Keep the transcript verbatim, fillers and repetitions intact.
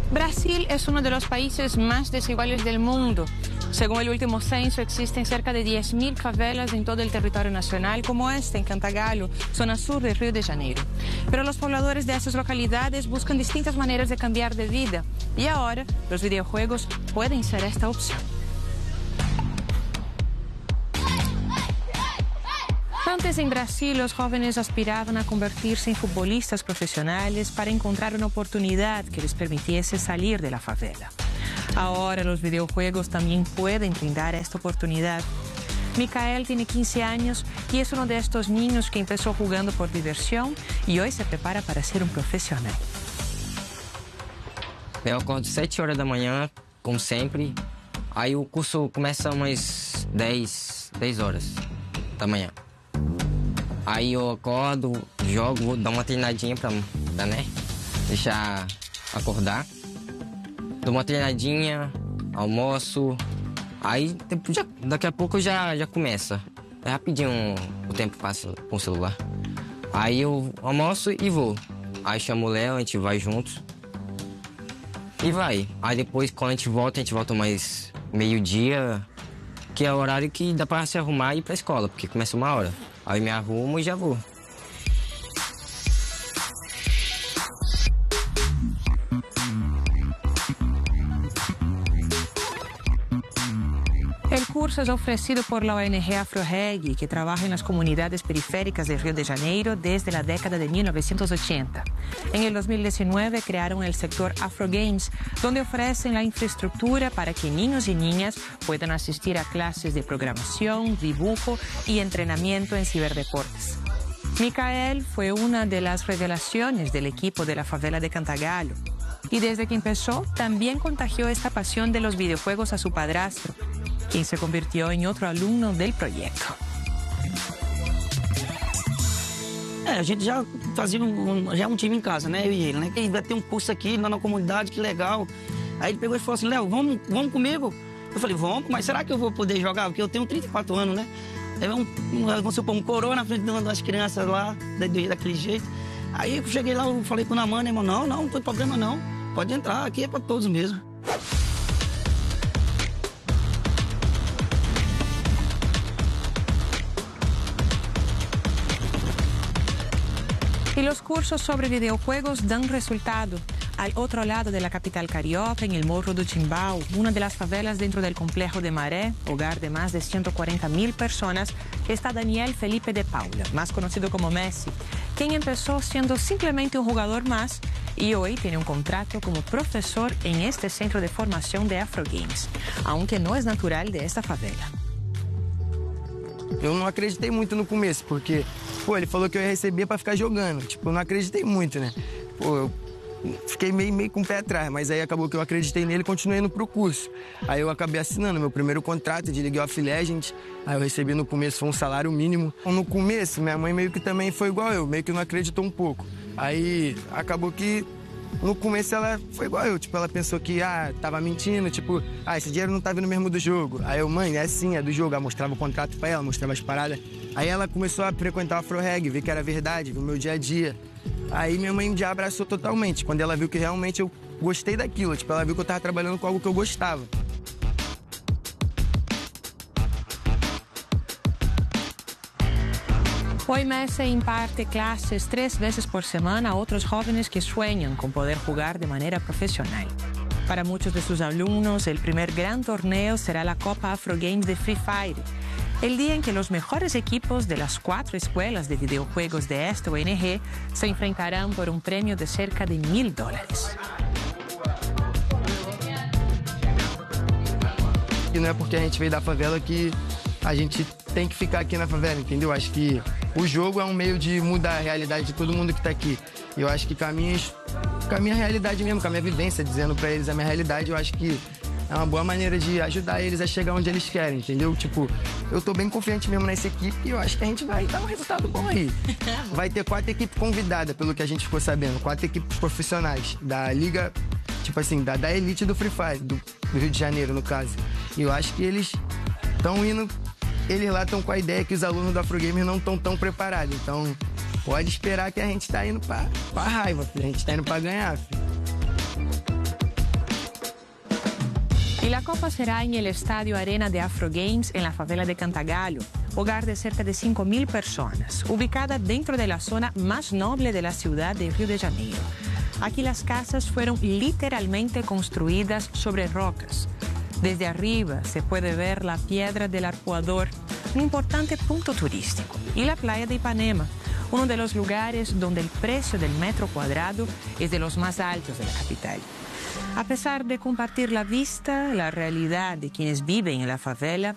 Brasil es uno de los países más desiguales del mundo. Según el último censo, existen cerca de diez mil favelas en todo el territorio nacional, como esta en Cantagallo, zona sur de Río de Janeiro. Pero los pobladores de esas localidades buscan distintas maneras de cambiar de vida. Y ahora, los videojuegos pueden ser esta opción. Antes en Brasil, los jóvenes aspiraban a convertirse en futbolistas profesionales para encontrar una oportunidad que les permitiese salir de la favela. Ahora los videojuegos también pueden brindar esta oportunidad. Micael tiene quince años y es uno de estos niños que empezó jugando por diversión y hoy se prepara para ser un profesional. Eu acordo sete horas da manhã, como sempre. Aí o curso começa umas dez, dez horas da manhã. Aí eu acordo, jogo, dou uma treinadinha pra, pra né, deixar acordar. Dou uma treinadinha, almoço. Aí já, daqui a pouco já, já começa. É rapidinho o tempo passa com o celular. Aí eu almoço e vou. Aí chamo o Léo, a gente vai juntos. E vai. Aí depois, quando a gente volta, a gente volta mais meio-dia, que é o horário que dá pra se arrumar e ir pra escola, porque começa uma hora. Aí me arrumo e já vou. El curso es ofrecido por la O N G AfroReg, que trabaja en las comunidades periféricas de Río de Janeiro desde la década de mil novecientos ochenta. En el dos mil diecinueve crearon el sector AfroGames, donde ofrecen la infraestructura para que niños y niñas puedan asistir a clases de programación, dibujo y entrenamiento en ciberdeportes. Micael fue una de las revelaciones del equipo de la favela de Cantagallo. Y desde que empezó, también contagió esta pasión de los videojuegos a su padrastro, quien se convirtió en otro alumno del proyecto. É, a gente já fazia um, já um time em casa, né? Eu e ele, né? E vai ter um curso aqui na comunidade, que legal. Aí ele pegou e falou assim, Léo, vamos, vamos comigo? Eu falei, vamos, mas será que eu vou poder jogar? Porque eu tenho trinta e quatro anos, né? Aí vamos, vamos supor, um coroa na frente das crianças lá, daquele jeito. Aí eu cheguei lá, eu falei com o Naman, né, irmão? Não, não, não tem problema não. Pode entrar, aqui é pra todos mesmo. Y los cursos sobre videojuegos dan resultado. Al otro lado de la capital carioca, en el Morro do Timbau, una de las favelas dentro del complejo de Maré, hogar de más de ciento cuarenta mil personas, está Daniel Felipe de Paula, más conocido como Messi, quien empezó siendo simplemente un jugador más y hoy tiene un contrato como profesor en este centro de formación de AfroGames, aunque no es natural de esta favela. Eu não acreditei muito no começo, porque, pô, ele falou que eu ia receber pra ficar jogando. Tipo, eu não acreditei muito, né? Pô, eu fiquei meio, meio com o pé atrás, mas aí acabou que eu acreditei nele e continuei indo pro curso. Aí eu acabei assinando meu primeiro contrato de League of Legends. Aí eu recebi no começo, foi um salário mínimo. No começo, minha mãe meio que também foi igual eu, meio que não acreditou um pouco. Aí acabou que no começo ela foi igual eu, tipo, ela pensou que, ah, tava mentindo, tipo, ah, esse dinheiro não tá vindo mesmo do jogo. Aí eu, mãe, é assim, é do jogo. Ela mostrava o contrato pra ela, mostrava as paradas. Aí ela começou a frequentar o AfroReg, ver que era verdade, ver o meu dia a dia. Aí minha mãe já abraçou totalmente, quando ela viu que realmente eu gostei daquilo, tipo, ela viu que eu tava trabalhando com algo que eu gostava. Hoy Messi imparte clases tres veces por semana a otros jóvenes que sueñan con poder jugar de manera profesional. Para muchos de sus alumnos, el primer gran torneo será la Copa AfroGames de Free Fire, el día en que los mejores equipos de las cuatro escuelas de videojuegos de esta O N G se enfrentarán por un premio de cerca de mil dólares. E não é porque a gente veio da favela que a gente tem que ficar aqui na favela, entendeu? Acho que o jogo é um meio de mudar a realidade de todo mundo que tá aqui. E eu acho que com a minha, com a minha realidade mesmo, com a minha vivência, dizendo pra eles a minha realidade, eu acho que é uma boa maneira de ajudar eles a chegar onde eles querem, entendeu? Tipo, eu tô bem confiante mesmo nessa equipe e eu acho que a gente vai dar um resultado bom aí. Vai ter quatro equipes convidadas, pelo que a gente ficou sabendo. Quatro equipes profissionais da liga, tipo assim, da, da elite do Free Fire, do, do Rio de Janeiro, no caso. E eu acho que eles estão indo... Eles lá estão com a ideia que os alunos da AfroGames não estão tão preparados. Então, pode esperar que a gente tá indo pra, pra raiva, filho. A gente tá indo pra ganhar, filho. Y la Copa será en el Estadio Arena de Afro Games en la favela de Cantagallo, hogar de cerca de cinco mil personas, ubicada dentro de la zona más noble de la ciudad de Río de Janeiro. Aquí las casas fueron literalmente construidas sobre rocas. Desde arriba se puede ver la Piedra del Arpoador, un importante punto turístico, y la playa de Ipanema, uno de los lugares donde el precio del metro cuadrado es de los más altos de la capital. A pesar de compartir la vista, la realidad de quienes viven en la favela